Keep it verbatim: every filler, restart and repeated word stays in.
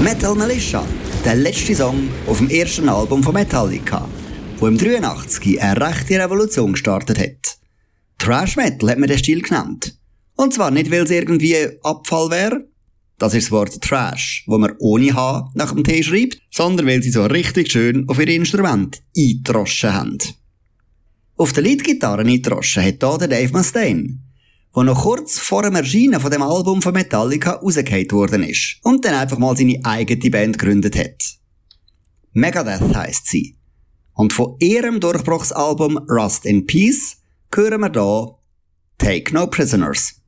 Metal Militia, der letzte Song auf dem ersten Album von Metallica, wo im dreiundachtzig eine rechte Revolution gestartet hat. Thrash Metal hat man den Stil genannt. Und zwar nicht, weil es irgendwie Abfall wäre, das ist das Wort Trash, wo man ohne H nach dem T schreibt, sondern weil sie so richtig schön auf ihre Instrumente eingedroschen haben. Auf der Leadgitarre eingedroschen hat hier der Dave Mustaine, der noch kurz vor dem Erscheinen von dem Album von Metallica rausgefallen worden ist und dann einfach mal seine eigene Band gegründet hat. Megadeth heisst sie. Und von ihrem Durchbruchsalbum Rust in Peace hören wir hier Take No Prisoners.